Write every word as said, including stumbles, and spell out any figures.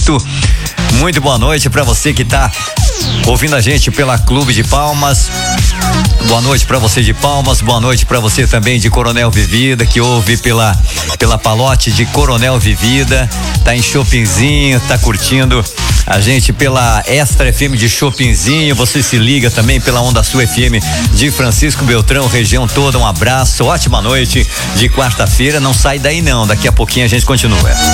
oito. Muito boa noite para você que tá ouvindo a gente pela Clube de Palmas. Boa noite para você de Palmas, boa noite para você também de Coronel Vivida, que ouve pela pela Palote de Coronel Vivida, tá em Chopinzinho, tá curtindo a gente pela Extra F M de Chopinzinho. Você se liga também pela Onda Sul F M de Francisco Beltrão, região toda. Um abraço, ótima noite de quarta-feira. Não sai daí não, daqui a pouquinho a gente continua.